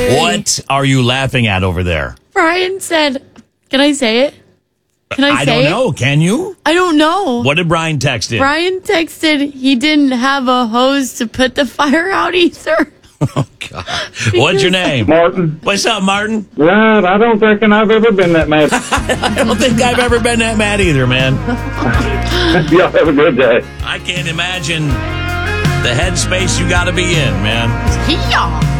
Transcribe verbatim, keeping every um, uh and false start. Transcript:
What are you laughing at over there? Brian said, can I say it? Can I, I say don't it? know. Can you? I don't know. What did Brian text in? Brian texted he didn't have a hose to put the fire out either. Oh, God. What's your name? Martin. What's up, Martin? Right, I don't reckon I've ever been that mad. I don't think I've ever been that mad either, man. Y'all have a good day. I can't imagine the headspace you got to be in, man. Hee-yaw.